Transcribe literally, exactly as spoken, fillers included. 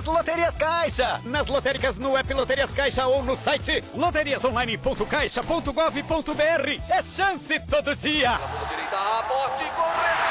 das Loterias Caixa. Nas lotéricas, no app Loterias Caixa ou no site loterias online ponto caixa ponto gov ponto br. É chance todo dia. Direita, aposte, gol!